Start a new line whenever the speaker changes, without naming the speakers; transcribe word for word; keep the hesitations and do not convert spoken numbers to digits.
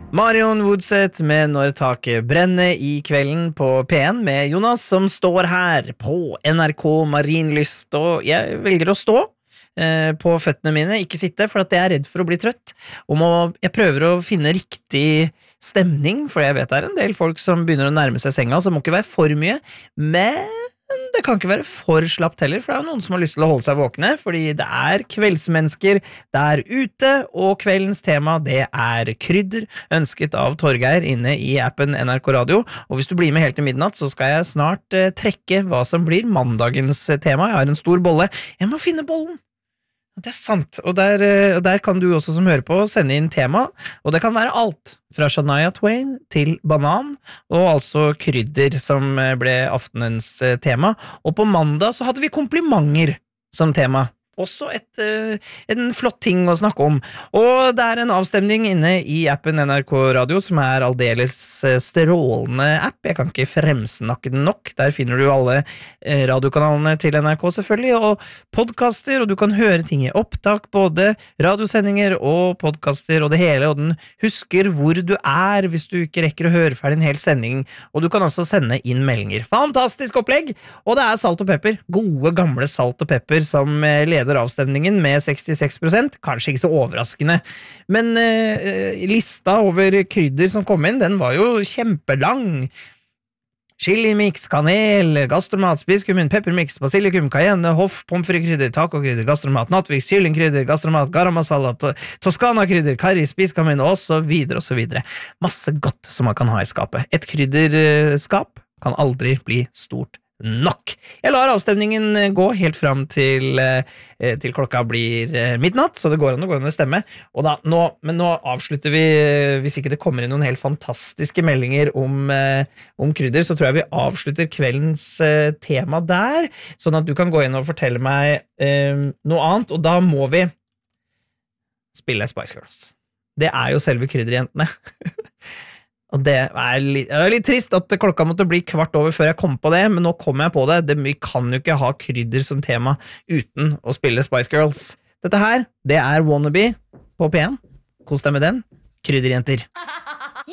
Marion Woodset med Når taket brenner i kvelden på P en med Jonas som står her på N R K Marienlyst, og jeg velger å stå eh, på føttene mine, ikke sitte, for at jeg er redd for å bli trøtt, og må, jeg prøver å finne riktig stemning, for jeg vet det er en del folk som begynner å nærme seg senga, så det må ikke være for mye, men det kan ikke være for slapt heller, for det er noen som har lyst til å holde seg våkne, fordi det er kveldsmennesker der ute, og kveldens tema det er krydder, ønsket av Torgeir inne i appen N R K Radio, og hvis du blir med helt til midnatt, så skal jeg snart eh, trekke hva som blir mandagens tema. Jeg har en stor bolle. Jeg må finne bollen. Det er sant, og der, og der kan du også som hører på sende inn tema, og det kan være alt, fra Shania Twain til banan, og altså krydder som ble aftenens tema, og på mandag så hadde vi komplimenter som tema. Også et, en flott ting å snakke om, og det er en avstemning inne i appen N R K Radio som er aldeles strålende app. Jeg kan ikke fremsnakke den nok. Der finner du alle radiokanalene til N R K selvfølgelig, og podcaster, og du kan høre ting i opptak, både radiosendinger og podcaster og det hele, og den husker hvor du er hvis du ikke rekker å høre ferdig en hel sending, og du kan også sende inn meldinger. Fantastisk opplegg, og det er salt og pepper, gode gamle salt og pepper som leder avstemningen med sekstiseks prosent, kanskje ikke så overraskende, men eh, lista over krydder som kom inn, den var jo kjempelang. Chili mix, kanel, gastromat, spiskummin, peppermix, basilikum, cayenne, hoff, pomfrikrydder, tacokrydder, gastromat, nattvix, kyllingkrydder, gastromat, garam masala, to toskana-krydder, karri, spiskummin, og så videre, og så videre. Masse godt som man kan ha i skapet. Et krydderskap kan aldri bli stort nok. Jeg lar avstemningen gå helt fram til, eh, til klokka blir eh, midnatt, så det går an å gå inn og stemme. Og da, nå, men nå avslutter vi, hvis ikke det kommer inn noen helt fantastiske meldinger om, eh, om krydder, så tror jeg vi avslutter kveldens eh, tema der, sånn at du kan gå inn og fortelle meg eh, noe annet, og da må vi spille Spice Girls. Det er jo selve krydderjentene. Og det er, litt, det er litt trist at klokka måtte bli kvart over før jeg kom på det, men nå kommer jeg på det. det. Vi kan jo ikke ha krydder som tema uten å spille Spice Girls. Dette her, det er Wannabe på P en. Kos deg med den. Krydderjenter.